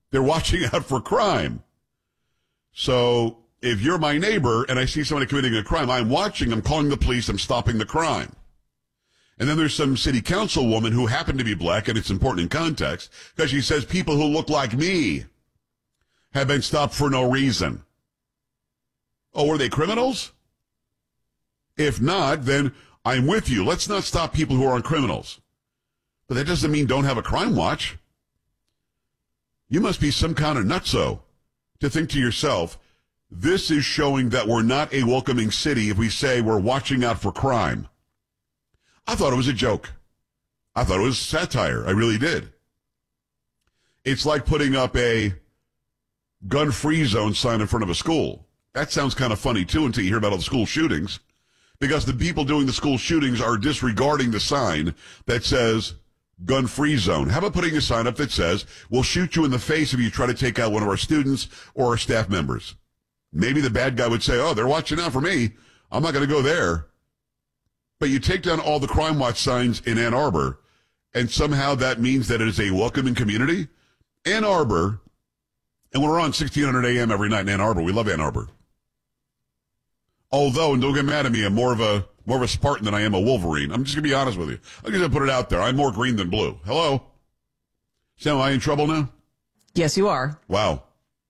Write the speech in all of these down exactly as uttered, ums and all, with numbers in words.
They're watching out for crime. So if you're my neighbor and I see somebody committing a crime, I'm watching, I'm calling the police, I'm stopping the crime. And then there's some city council woman who happened to be black, and it's important in context, because she says people who look like me have been stopped for no reason. Oh, were they criminals? If not, then I'm with you. Let's not stop people who aren't criminals. But that doesn't mean don't have a crime watch. You must be some kind of nutso to think to yourself, this is showing that we're not a welcoming city if we say we're watching out for crime. I thought it was a joke. I thought it was satire. I really did. It's like putting up a gun-free zone sign in front of a school. That sounds kind of funny, too, until you hear about all the school shootings, because the people doing the school shootings are disregarding the sign that says gun-free zone. How about putting a sign up that says, we'll shoot you in the face if you try to take out one of our students or our staff members? Maybe the bad guy would say, oh, they're watching out for me. I'm not going to go there. But you take down all the Crime Watch signs in Ann Arbor, and somehow that means that it is a welcoming community? Ann Arbor, and we're on sixteen hundred A M every night in Ann Arbor. We love Ann Arbor. Although, and don't get mad at me, I'm more of a more of a Spartan than I am a Wolverine. I'm just going to be honest with you. I'm just going to put it out there. I'm more green than blue. Hello? Sam, am I in trouble now? Yes, you are. Wow.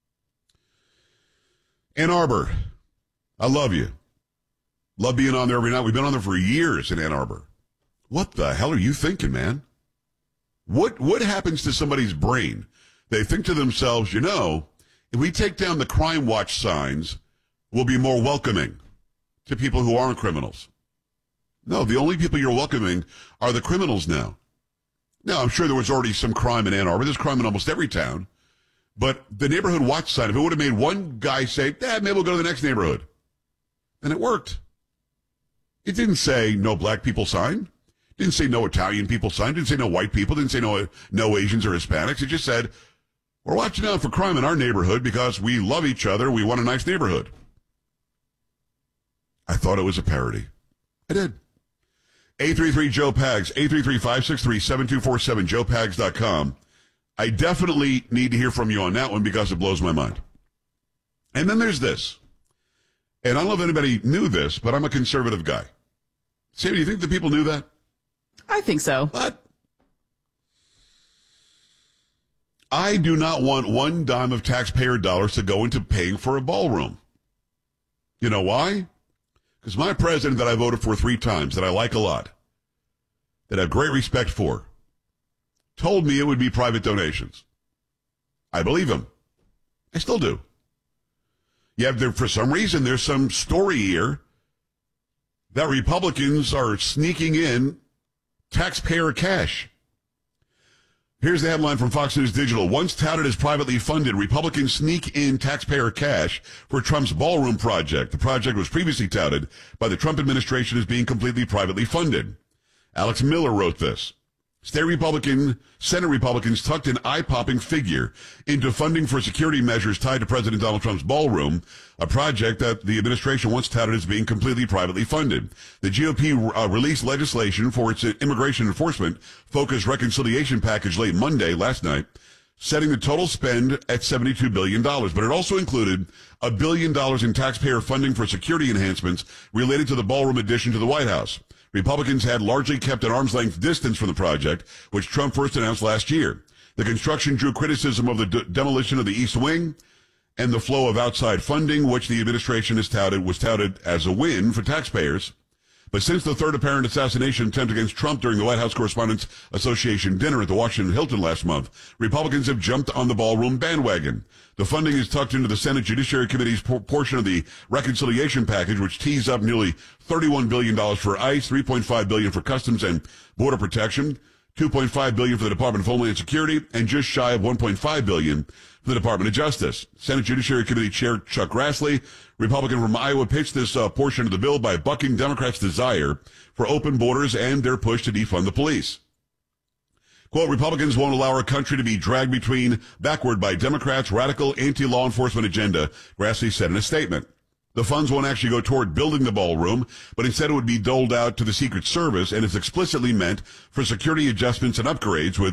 Ann Arbor, I love you. Love being on there every night. We've been on there for years in Ann Arbor. What the hell are you thinking, man? What what happens to somebody's brain? They think to themselves, you know, if we take down the Crime Watch signs, we'll be more welcoming to people who aren't criminals. No, the only people you're welcoming are the criminals now. Now, I'm sure there was already some crime in Ann Arbor. There's crime in almost every town. But the neighborhood watch sign, if it would have made one guy say, eh, maybe we'll go to the next neighborhood, then it worked. It didn't say no black people sign. It didn't say no Italian people sign. It didn't say no white people. It didn't say no, no Asians or Hispanics. It just said, we're watching out for crime in our neighborhood because we love each other. We want a nice neighborhood. I thought it was a parody. I did. eight three three Joe Pags, eight three three, five six three, seven two four seven, joe pags dot com. I definitely need to hear from you on that one because it blows my mind. And then there's this. And I don't know if anybody knew this, but I'm a conservative guy. Sam, do you think the people knew that? I think so. What? I do not want one dime of taxpayer dollars to go into paying for a ballroom. You know why? Because my president that I voted for three times, that I like a lot, that I have great respect for, told me it would be private donations. I believe him. I still do. Yeah, there, for some reason, there's some story here that Republicans are sneaking in taxpayer cash. Here's the headline from Fox News Digital. Once touted as privately funded, Republicans sneak in taxpayer cash for Trump's ballroom project. The project was previously touted by the Trump administration as being completely privately funded. Alex Miller wrote this. State Republican, Senate Republicans tucked an eye-popping figure into funding for security measures tied to President Donald Trump's ballroom, a project that the administration once touted as being completely privately funded. The G O P uh, released legislation for its immigration enforcement focused reconciliation package late Monday, last night, setting the total spend at seventy-two billion dollars. But it also included a billion dollars in taxpayer funding for security enhancements related to the ballroom addition to the White House. Republicans had largely kept an arm's length distance from the project, which Trump first announced last year. The construction drew criticism of the de- demolition of the East Wing and the flow of outside funding, which the administration has touted, was touted as a win for taxpayers. But since the third apparent assassination attempt against Trump during the White House Correspondents Association dinner at the Washington Hilton last month, Republicans have jumped on the ballroom bandwagon. The funding is tucked into the Senate Judiciary Committee's por- portion of the reconciliation package, which tees up nearly thirty-one billion dollars for ICE, three point five billion dollars for Customs and Border Protection, two point five billion dollars for the Department of Homeland Security, and just shy of one point five billion dollars for the Department of Justice. Senate Judiciary Committee Chair Chuck Grassley, Republican from Iowa, pitched this uh, portion of the bill by bucking Democrats' desire for open borders and their push to defund the police. Quote, Republicans won't allow our country to be dragged between backward by Democrats' radical anti-law enforcement agenda, Grassley said in a statement. The funds won't actually go toward building the ballroom, but instead it would be doled out to the Secret Service and is explicitly meant for security adjustments and upgrades with